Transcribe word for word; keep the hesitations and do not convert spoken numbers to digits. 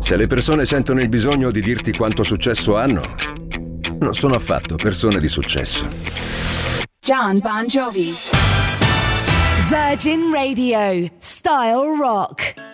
Se le persone sentono il bisogno di dirti quanto successo hanno, non sono affatto persone di successo. John Bon Jovi. Virgin Radio, Style Rock.